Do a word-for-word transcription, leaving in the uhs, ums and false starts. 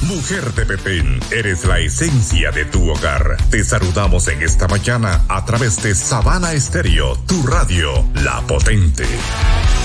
Mujer de Petén, eres la esencia de tu hogar. Te saludamos en esta mañana a través de Sabana Estéreo, tu radio, La Potente.